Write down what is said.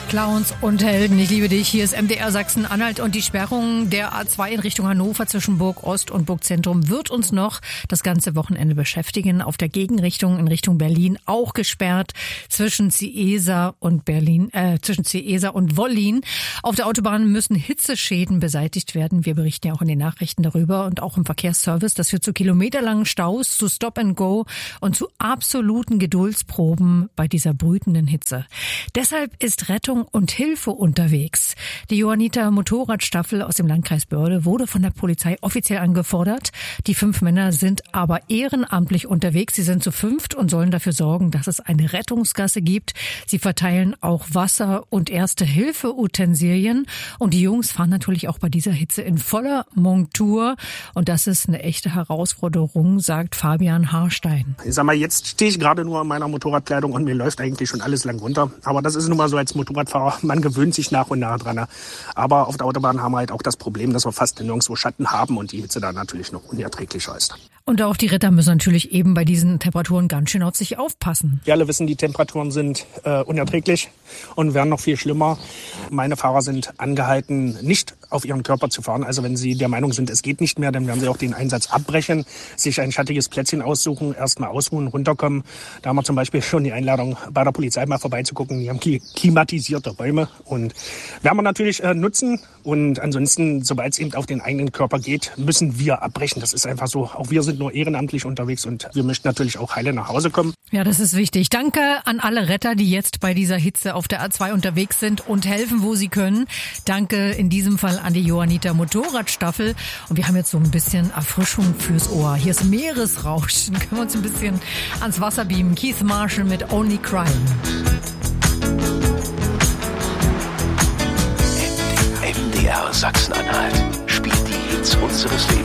Clowns und Helden, ich liebe dich. Hier ist MDR Sachsen-Anhalt und die Sperrung der A2 in Richtung Hannover zwischen Burg Ost und Burg Zentrum wird uns noch das ganze Wochenende beschäftigen. Auf der Gegenrichtung in Richtung Berlin auch gesperrt zwischen Ciesa und Wollin. Auf der Autobahn müssen Hitzeschäden beseitigt werden. Wir berichten ja auch in den Nachrichten darüber und auch im Verkehrsservice. Das führt zu kilometerlangen Staus, zu Stop and Go und zu absoluten Geduldsproben bei dieser brütenden Hitze. Deshalb ist Rettung und Hilfe unterwegs. Die Johanniter Motorradstaffel aus dem Landkreis Börde wurde von der Polizei offiziell angefordert. Die 5 Männer sind aber ehrenamtlich unterwegs. Sie sind zu 5 und sollen dafür sorgen, dass es eine Rettungsgasse gibt. Sie verteilen auch Wasser und Erste-Hilfe-Utensilien. Und die Jungs fahren natürlich auch bei dieser Hitze in voller Montur. Und das ist eine echte Herausforderung, sagt Fabian Harstein. Ich sag mal, jetzt stehe ich gerade nur in meiner Motorradkleidung und mir läuft eigentlich schon alles lang runter. Aber das ist nun mal so als Motorradfahrer, man gewöhnt sich nach und nach dran. Aber auf der Autobahn haben wir halt auch das Problem, dass wir fast nirgendwo Schatten haben und die Hitze da natürlich noch unerträglicher ist. Und auch die Ritter müssen natürlich eben bei diesen Temperaturen ganz schön auf sich aufpassen. Wir alle wissen, die Temperaturen sind unerträglich und werden noch viel schlimmer. Meine Fahrer sind angehalten, nicht auf ihren Körper zu fahren. Also wenn sie der Meinung sind, es geht nicht mehr, dann werden sie auch den Einsatz abbrechen, sich ein schattiges Plätzchen aussuchen, erstmal ausruhen, runterkommen. Da haben wir zum Beispiel schon die Einladung, bei der Polizei mal vorbeizugucken. Die haben klimatisierte Räume und werden wir natürlich nutzen. Und ansonsten, sobald es eben auf den eigenen Körper geht, müssen wir abbrechen. Das ist einfach so. Auch wir sind nur ehrenamtlich unterwegs und wir möchten natürlich auch heile nach Hause kommen. Ja, das ist wichtig. Danke an alle Retter, die jetzt bei dieser Hitze auf der A2 unterwegs sind und helfen, wo sie können. Danke in diesem Fall an die Johanniter Motorradstaffel. Und wir haben jetzt so ein bisschen Erfrischung fürs Ohr. Hier ist Meeresrauschen. Können wir uns ein bisschen ans Wasser beamen. Keith Marshall mit Only Crying. MDR Sachsen-Anhalt spielt die Hits unseres Lebens.